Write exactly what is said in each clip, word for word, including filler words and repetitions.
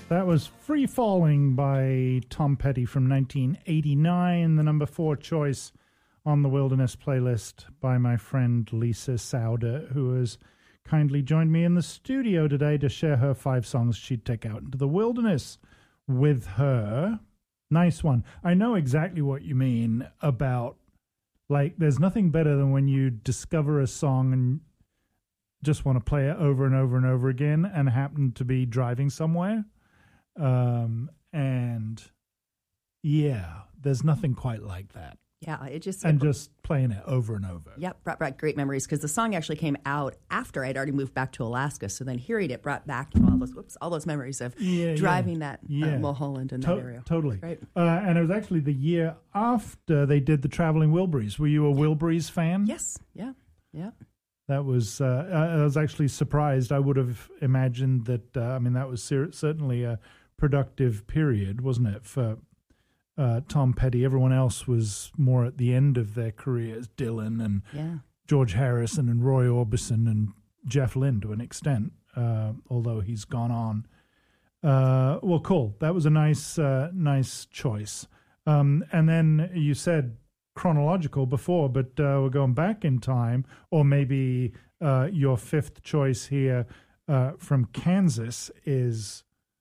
That was Free Falling by Tom Petty from nineteen eighty-nine, the number four choice on the Wilderness playlist by my friend Lisa Sauder, who has kindly joined me in the studio today to share her five songs she'd take out into the wilderness with her. Nice one. I know exactly what you mean about, like, there's nothing better than when you discover a song and just want to play it over and over and over again and happen to be driving somewhere. Um, and yeah, there's nothing quite like that. Yeah, it just... And it, just playing it over and over. Yep, brought back great memories because the song actually came out after I'd already moved back to Alaska. So then hearing it brought back you know, all those whoops, all those memories of yeah, driving yeah. that yeah. uh, Mulholland in to- that area. Totally. Right. Uh, and it was actually the year after they did the Traveling Wilburys. Were you a Wilburys fan? Yes, yeah, yeah. That was, uh, I was actually surprised. I would have imagined that, uh, I mean, that was ser- certainly a productive period, wasn't it, for uh, Tom Petty? Everyone else was more at the end of their careers, Dylan and Yeah. George Harrison and Roy Orbison and Jeff Lynne to an extent, uh, although he's gone on. Uh, well, cool. That was a nice, uh, nice choice. Um, and then you said chronological before, but uh, we're going back in time, or maybe uh, your fifth choice here uh, from Kansas is,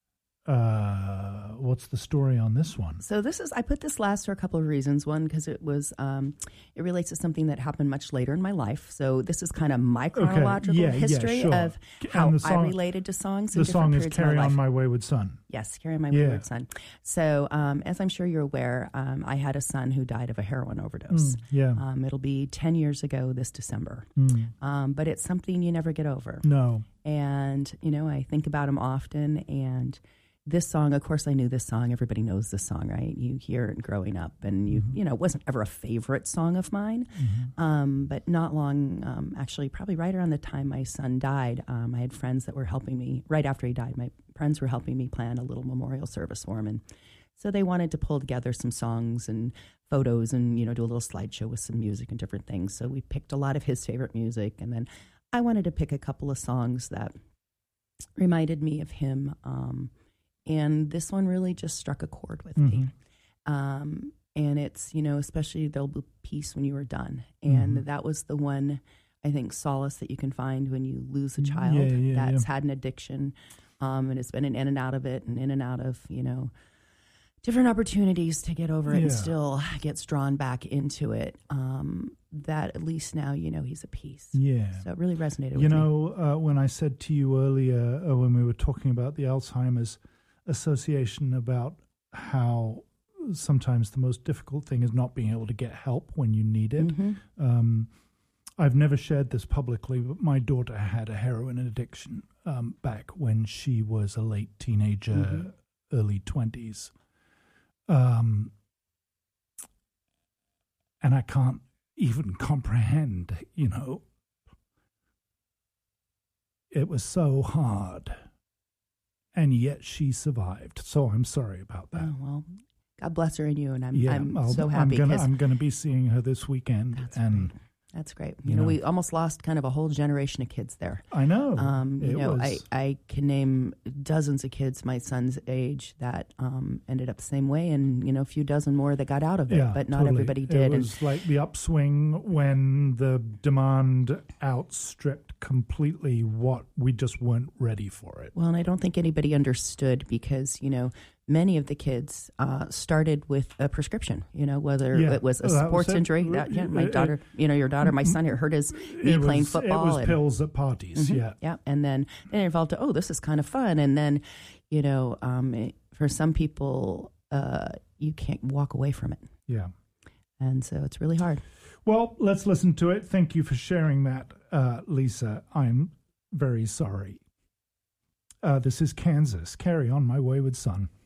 uh, what's the story on this one? So this is, I put this last for a couple of reasons. One, because it was, um, it relates to something that happened much later in my life. So this is kind of my chronological yeah, yeah, history sure. of And how the song- I related to songs in The different song is periods Carry of my On life. My Wayward Son. Yes, Carry On My Yeah. Wayward Son. So um, as I'm sure you're aware, um, I had a son who died of a heroin overdose. Mm, yeah. Um, it'll be ten years ago this December. Mm. Um, but it's something you never get over. No. And, you know, I think about him often. And this song, of course, I knew this song. Everybody knows this song, right? You hear it growing up. And, you Mm-hmm. you know, it wasn't ever a favorite song of mine. Mm-hmm. Um, but not long, um, actually, probably right around the time my son died, um, I had friends that were helping me. Right after he died, my friends were helping me plan a little memorial service for him. And so they wanted to pull together some songs and photos and, you know, do a little slideshow with some music and different things. So we picked a lot of his favorite music. And then I wanted to pick a couple of songs that reminded me of him. Um, and this one really just struck a chord with Mm-hmm. me. Um, and it's, you know, especially There'll Be Peace When You Are Done. And Mhm. that was the one, I think, solace that you can find when you lose a child Yeah, yeah, that's yeah. had an addiction. Um, and it's been an in and out of it and in and out of, you know, different opportunities to get over it and Yeah. still gets drawn back into it. Um, that at least now, you know, he's at peace. Yeah. So it really resonated with You me. know, uh, when I said to you earlier, uh, when we were talking about the Alzheimer's Association, about how sometimes the most difficult thing is not being able to get help when you need it. Mhm. Um, I've never shared this publicly, but my daughter had a heroin addiction um, back when she was a late teenager, Mhm. early twenties. Um, and I can't even comprehend, you know, it was so hard. And yet she survived. So I'm sorry about that. Oh, well, God bless her and you, and I'm, yeah, I'm I'll- so happy. I'm gonna, 'cause I'm gonna be seeing her this weekend, That's and great. That's great. You, you know, know. we almost lost kind of a whole generation of kids there. I know. Um, you it know, I, was, I can name dozens of kids my son's age that um, ended up the same way, and you know, a few dozen more that got out of it, yeah, but not totally. everybody did. It And was like the upswing when the demand outstripped completely what we just weren't ready for it. well, and I don't think anybody understood because you know many of the kids uh, started with a prescription. You know, whether Yeah. it was a Well, that was sports it. injury. That, yeah, my It- daughter, you know, your daughter, my son, it hurt his knee It playing was, football. It was and, pills at parties. Mhm, Yeah. yeah, and then then it evolved to oh, this is kind of fun, and then you know, um, it, for some people, uh, you can't walk away from it, Yeah. and so it's really hard. Well, let's listen to it. Thank you for sharing that, uh, Lisa. I'm very sorry. Uh, this is Kansas. Carry On My Wayward Son.